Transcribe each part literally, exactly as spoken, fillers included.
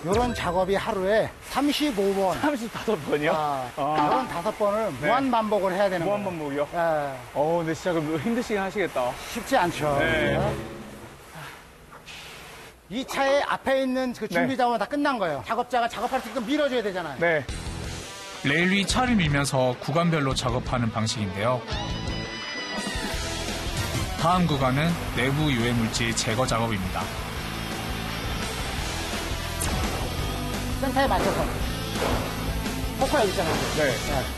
이런 작업이 하루에 삼십오 번. 삼십오 번이요? 아, 아. 이런 다섯 번을 네. 무한 반복을 해야 되는 거예요. 무한 반복이요? 예. 어, 근데 진짜 그럼 힘드시긴 하시겠다. 쉽지 않죠. 네. 이 차의 앞에 있는 그 준비 네. 작업은 다 끝난 거예요. 작업자가 작업할 때 이거 밀어줘야 되잖아요. 네. 레일 위 차를 밀면서 구간별로 작업하는 방식인데요. 다음 구간은 내부 유해물질 제거 작업입니다. 센터에 맞춰서. 포커 여기 있잖아요. 네.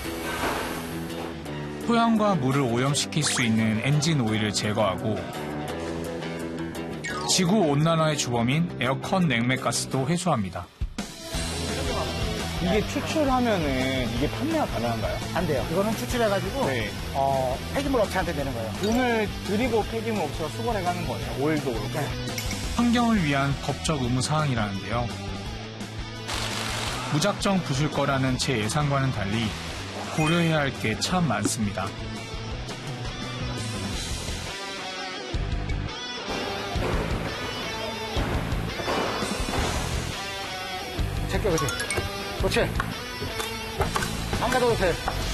네. 토양과 물을 오염시킬 수 있는 엔진 오일을 제거하고 지구 온난화의 주범인 에어컨 냉매가스도 회수합니다. 이게 추출하면은 이게 판매가 가능한가요? 안 돼요. 이거는 추출해가지고 네. 어, 폐기물 업체한테 내는 거예요. 돈을 들이고 폐기물 업체가 수거해 가는 거예요. 오일도 그렇고. 네. 환경을 위한 법적 의무 사항이라는데요. 무작정 부술 거라는 제 예상과는 달리 고려해야 할 게 참 많습니다. 제껴, 그치? 그렇지. 안 가도 돼.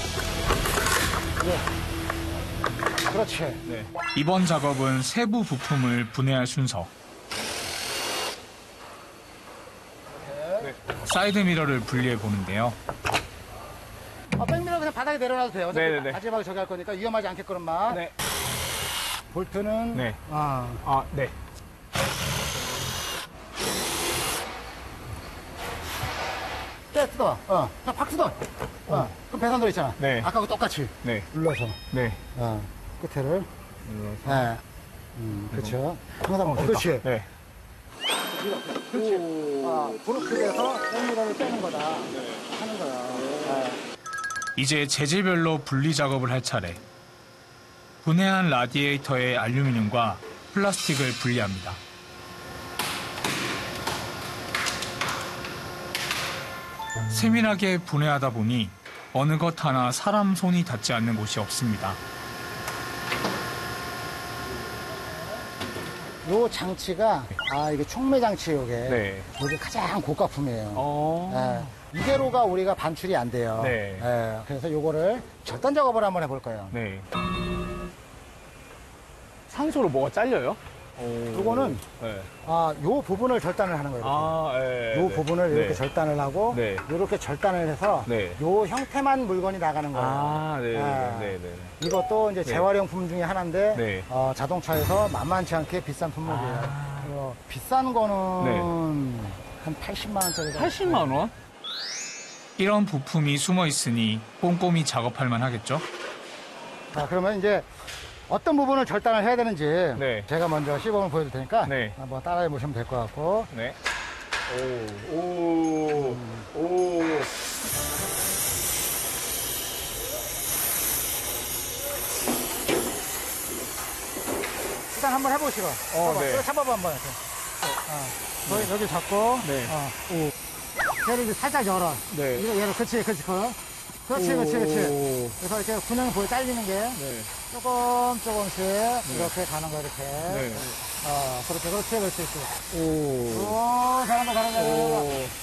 예. 그렇지. 네. 이번 작업은 세부 부품을 분해할 순서. 네. 사이드 미러를 분리해 보는데요. 어, 백미러 그냥 바닥에 내려놔도 돼요. 어차피 네네네. 마지막에 저기 할 거니까 위험하지 않겠거든만. 네. 볼트는. 네. 아, 아, 네. 떼 뜯어. 어. 그냥 팍 뜯어. 어. 그럼 배선 들어있잖아. 네. 아까하고 똑같이. 네. 눌러서. 네. 어. 끝에를. 눌러서. 네. 음, 그렇죠. 항상 어, 됐다. 그렇지. 네. 그렇지. 아, 그렇게 돼서 백미러를 떼는 거다. 하는 거야. 네. 이제 재질별로 분리 작업을 할 차례. 분해한 라디에이터의 알루미늄과 플라스틱을 분리합니다. 세밀하게 분해하다 보니 어느 것 하나 사람 손이 닿지 않는 곳이 없습니다. 요 장치가, 아, 이게 촉매 장치, 요게. 네. 요게 가장 고가품이에요. 어. 예. 이대로가 우리가 반출이 안 돼요. 네. 예. 그래서 요거를 절단 작업을 한번 해볼 거예요. 네. 산소로 뭐가 잘려요? 오. 요거는, 네. 아, 요 부분을 절단을 하는 거예요. 아, 예. 요 네. 부분을 이렇게 네. 절단을 하고, 네. 요렇게 절단을 해서, 네. 요 형태만 물건이 나가는 거예요. 아, 네. 예. 네. 네. 네. 이것도 이제 네. 재활용품 중에 하나인데, 네. 어, 자동차에서 만만치 않게 비싼 품목이에요. 아. 어, 비싼 거는 네. 한 팔십만 원짜리. 팔십만 원? 이런 부품이 숨어 있으니 꼼꼼히 작업할 만 하겠죠? 자, 그러면 이제 어떤 부분을 절단을 해야 되는지 네. 제가 먼저 시범을 보여줄 테니까 네. 한번 따라해 보시면 될 것 같고. 네. 오, 오, 오. 일단 한번 해보시고. 어, 네. 잡아봐 한번. 이렇게. 어, 여기, 여기 잡고. 네. 어, 오. 얘를 이제 살짝 열어. 네. 이거 얘를 그렇지, 그렇지, 그렇지, 그렇지, 그렇지, 그렇지. 그래서 이렇게 균형이 보여 잘리는 게 네. 조금 조금씩 이렇게 가는 거 이렇게. 네. 어, 그렇게, 그렇지, 그렇지, 그렇지. 오. 오, 잘한다, 잘한다, 잘한다. 오.